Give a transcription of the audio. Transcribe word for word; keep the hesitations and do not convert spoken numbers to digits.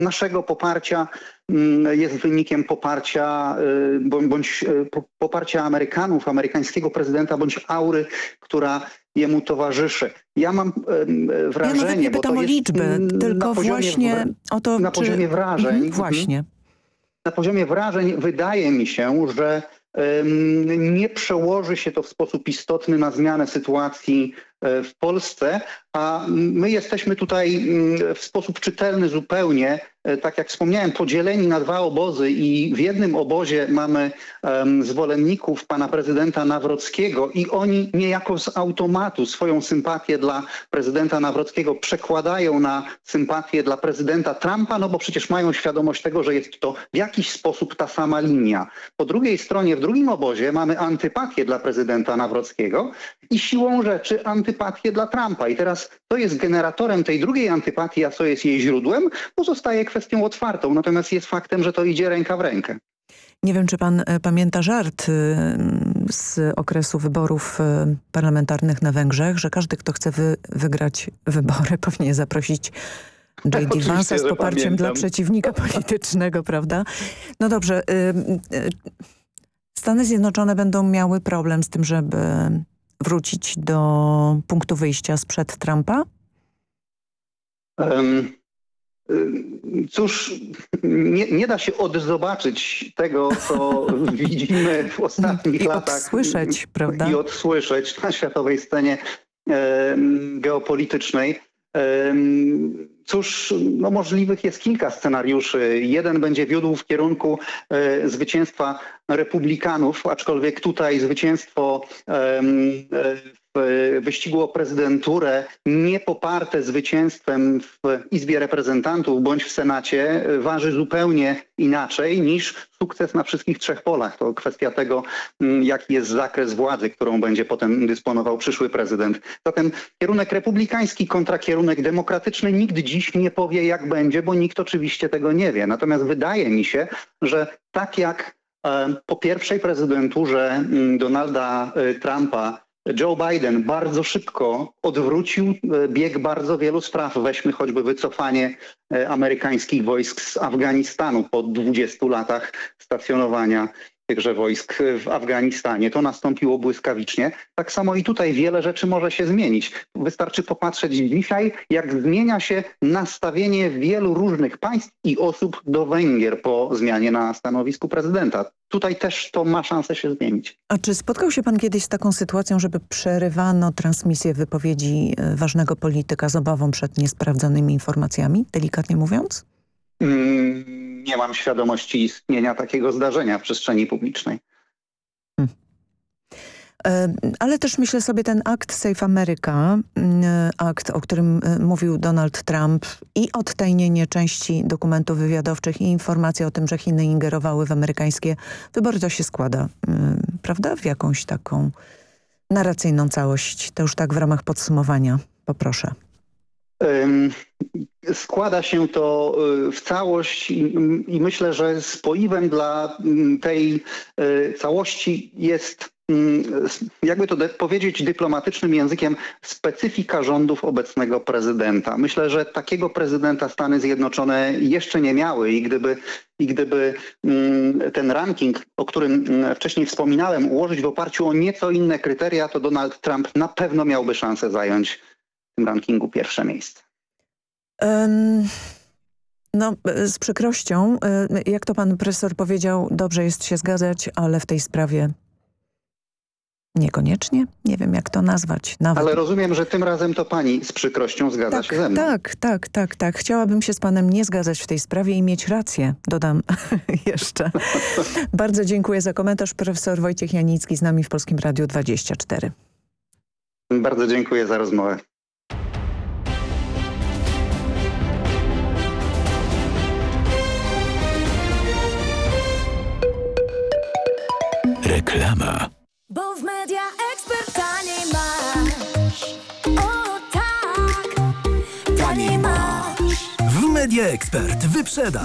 naszego poparcia jest wynikiem poparcia bądź poparcia Amerykanów, amerykańskiego prezydenta bądź aury, która jemu towarzyszy. Ja mam wrażenie, ja nawet nie bo pytam to o jest liczby, tylko poziomie, właśnie o to, na czy... poziomie wrażeń. Mhm, właśnie. Na poziomie wrażeń wydaje mi się, że um, nie przełoży się to w sposób istotny na zmianę sytuacji w Polsce, a my jesteśmy tutaj w sposób czytelny zupełnie, tak jak wspomniałem, podzieleni na dwa obozy i w jednym obozie mamy um, zwolenników pana prezydenta Nawrockiego i oni niejako z automatu swoją sympatię dla prezydenta Nawrockiego przekładają na sympatię dla prezydenta Trumpa, no bo przecież mają świadomość tego, że jest to w jakiś sposób ta sama linia. Po drugiej stronie, w drugim obozie mamy antypatię dla prezydenta Nawrockiego i siłą rzeczy antypatię dla Trumpa. I teraz to jest generatorem tej drugiej antypatii, a co jest jej źródłem, pozostaje kwestią otwartą. Natomiast jest faktem, że to idzie ręka w rękę. Nie wiem, czy pan pamięta żart z okresu wyborów parlamentarnych na Węgrzech, że każdy, kto chce wy, wygrać wybory, powinien zaprosić J D Vance'a z poparciem pamiętam. dla przeciwnika politycznego, prawda? No dobrze. Stany Zjednoczone będą miały problem z tym, żeby wrócić do punktu wyjścia sprzed Trumpa? Um, cóż, nie, nie da się odzobaczyć tego, co widzimy w ostatnich I latach. odsłyszeć, prawda? I odsłyszeć na światowej scenie e, geopolitycznej. E, Cóż, no możliwych jest kilka scenariuszy. Jeden będzie wiódł w kierunku e, zwycięstwa republikanów, aczkolwiek tutaj zwycięstwo e, w wyścigu o prezydenturę nie poparte zwycięstwem w Izbie Reprezentantów bądź w Senacie waży zupełnie inaczej niż sukces na wszystkich trzech polach. To kwestia tego, jaki jest zakres władzy, którą będzie potem dysponował przyszły prezydent. Zatem kierunek republikański kontra kierunek demokratyczny nikt dziś nie powie, jak będzie, bo nikt oczywiście tego nie wie. Natomiast wydaje mi się, że tak jak e, po pierwszej prezydenturze m, Donalda e, Trumpa Joe Biden bardzo szybko odwrócił bieg bardzo wielu spraw. Weźmy choćby wycofanie amerykańskich wojsk z Afganistanu po dwudziestu latach stacjonowania tychże wojsk w Afganistanie. To nastąpiło błyskawicznie. Tak samo i tutaj wiele rzeczy może się zmienić. Wystarczy popatrzeć dzisiaj, jak zmienia się nastawienie wielu różnych państw i osób do Węgier po zmianie na stanowisku prezydenta. Tutaj też to ma szansę się zmienić. A czy spotkał się pan kiedyś z taką sytuacją, żeby przerywano transmisję wypowiedzi ważnego polityka z obawą przed niesprawdzonymi informacjami, delikatnie mówiąc? Mm. Nie mam świadomości istnienia takiego zdarzenia w przestrzeni publicznej. Hmm. Ale też myślę sobie ten akt Safe America, akt, o którym mówił Donald Trump i odtajnienie części dokumentów wywiadowczych i informacja o tym, że Chiny ingerowały w amerykańskie wybory, to się składa, prawda, w jakąś taką narracyjną całość. To już tak w ramach podsumowania poproszę. Składa się to w całość i, i myślę, że spoiwem dla tej całości jest, jakby to powiedzieć dyplomatycznym językiem, specyfika rządów obecnego prezydenta. Myślę, że takiego prezydenta Stany Zjednoczone jeszcze nie miały i gdyby, i gdyby ten ranking, o którym wcześniej wspominałem, ułożyć w oparciu o nieco inne kryteria, to Donald Trump na pewno miałby szansę zająć w tym rankingu pierwsze miejsce. Um, no, z przykrością, jak to pan profesor powiedział, dobrze jest się zgadzać, ale w tej sprawie niekoniecznie. Nie wiem, jak to nazwać. Nawet. Ale rozumiem, że tym razem to pani z przykrością zgadza tak, się ze mną. Tak, tak, tak, tak. Chciałabym się z panem nie zgadzać w tej sprawie i mieć rację, dodam jeszcze. Bardzo dziękuję za komentarz. Profesor Wojciech Janicki z nami w Polskim Radiu dwadzieścia cztery. Bardzo dziękuję za rozmowę. Reklama. Bo w Media Expert taniej masz. O tak, taniej masz. W Media Expert wyprzeda.